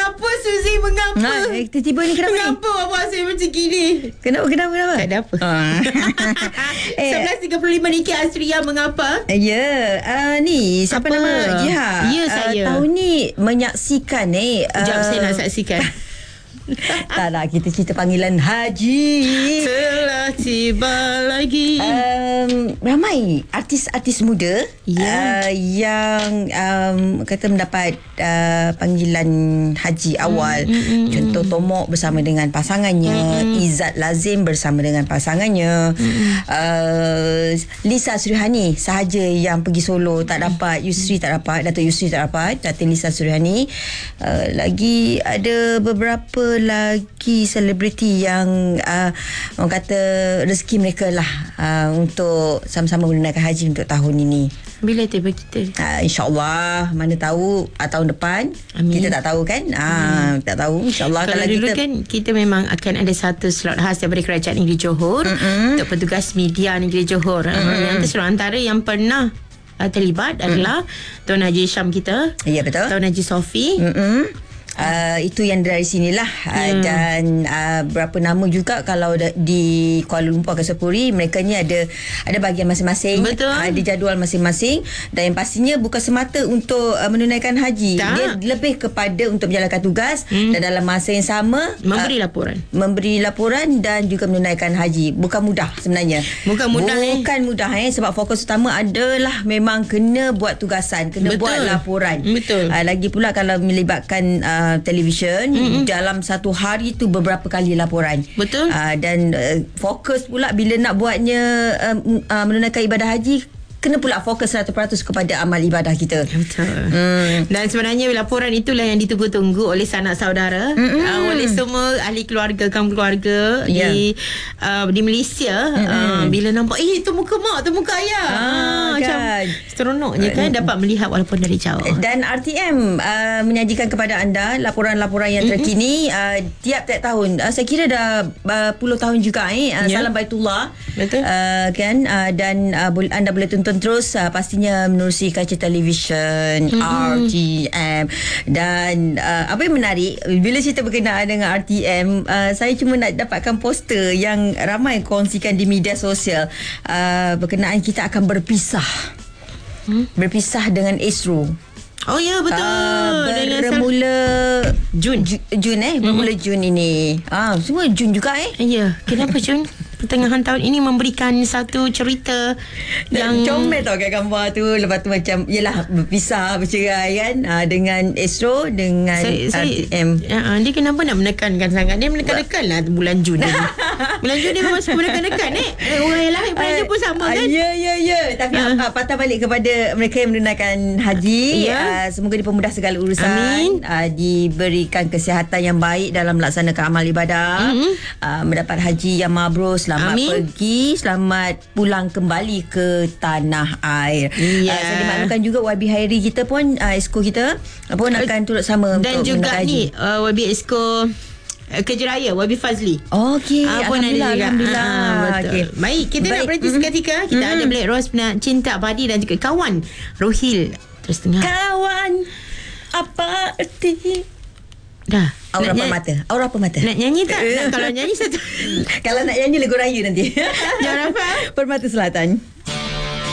Mengapa Suzy? Mengapa? Tiba-tiba ni kenapa Mengapa bapak saya macam gini? Kenapa? Tak ada apa. 11.35 Niki Asria. Mengapa? Ni siapa Apa? nama? Jiha. Ya, saya. Tahun ni menyaksikan Sekejap saya nak saksikan. tak nak, kita cerita panggilan haji. Telah tiba lagi. Ramai artis-artis muda yang kata mendapat panggilan haji awal. Contoh Tomok bersama dengan pasangannya, Izzat Lazim bersama dengan pasangannya, Lisa Surihani sahaja yang pergi solo tak dapat. Yusri tak dapat, Dato' Yusri tak dapat, Dato' Lisa Surihani. Lagi ada beberapa lagi selebriti yang orang kata rezeki mereka lah untuk sama-sama menunaikan haji untuk tahun ini. Bila tiba kita? InsyaAllah, mana tahu tahun depan. Amin. Kita tak tahu kan. Tak tahu, InsyaAllah. Kalau dulu kita, kan kita memang akan ada satu slot khas daripada Kerajaan Negeri Johor untuk petugas media Negeri Johor. Yang itu antara yang pernah terlibat adalah Tuan Haji Syam kita. Ya, betul. Tuan Haji Sofi. Itu yang dari sinilah. Dan berapa nama juga kalau di Kuala Lumpur ke Sepuri, mereka ni ada bahagian masing-masing. Betul. Ada jadual masing-masing. Dan yang pastinya bukan semata untuk menunaikan haji. Dia lebih kepada untuk menjalankan tugas dan dalam masa yang sama memberi laporan dan juga menunaikan haji. Bukan mudah sebenarnya. Bukan mudah sebab fokus utama adalah memang kena buat tugasan, kena buat laporan. Betul. Lagi pula kalau melibatkan televisyen, dalam satu hari tu beberapa kali laporan. Betul. Dan fokus pula bila nak buatnya menunaikan ibadah haji, kena pula fokus 100% kepada amal ibadah kita. Betul. Dan sebenarnya laporan itulah yang ditunggu-tunggu oleh sanak saudara, oleh semua ahli keluarga, kaum keluarga di Malaysia. Bila nampak itu muka mak, tu muka ayah, macam seronoknya kan dapat melihat walaupun dari jauh. Dan RTM menyajikan kepada anda laporan-laporan yang terkini tiap-tiap tahun. Saya kira dah puluh tahun juga. Salam Baitullah. Betul. Kan dan anda boleh tonton terus pastinya menerusi kaca televisyen RTM. Dan apa yang menarik bila cerita berkenaan dengan RTM, saya cuma nak dapatkan poster yang ramai kongsikan di media sosial berkenaan kita akan berpisah dengan Astro. Oh ya, betul. Bermula Jun bermula Jun ini. Semua Jun juga Ya, kenapa Jun? Pertengahan tahun ini memberikan satu cerita yang comel tau kat gambar tu. Lepas tu macam yelah berpisah, bercerai kan, dengan Astro, dengan RTM. Dia kenapa nak menekankan sangat? Dia menekan-nekan lah bulan Jun ni. Bulan Jun ni memang suka menekan-nekan orang yang lain bulan Jun pun sama kan. Ya. Tapi patah balik kepada mereka yang menunaikan haji. Semoga dipermudah segala urusan. Diberikan kesihatan yang baik dalam melaksanakan amal ibadah. Mendapat haji yang mabrur. Selamat pergi, selamat pulang kembali ke tanah air. Saya dimaklumkan juga YB Hairi kita pun, Esko kita pun akan turut sama dan untuk juga ni YB Esko Kerja Raya YB Fazli. Okey, Alhamdulillah. Betul. Baik, kita nak berhenti seketika. Kita ada Black Rose Cinta Abadi dan juga kawan Rohil terus tengah. Kawan apa erti? Dah. Aura Permata. Nak nyanyi tak? Kalau nyanyi satu. Kalau nak nyanyi lagu raya nanti. Jangan apa? Permata Selatan.